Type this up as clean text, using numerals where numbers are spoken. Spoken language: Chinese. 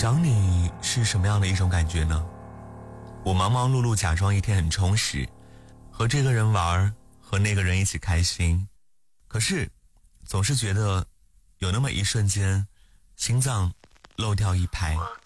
想你是什么样的一种感觉呢？我忙忙碌碌假装一天很充实，和这个人玩，和那个人一起开心，可是总是觉得有那么一瞬间心脏漏掉一拍。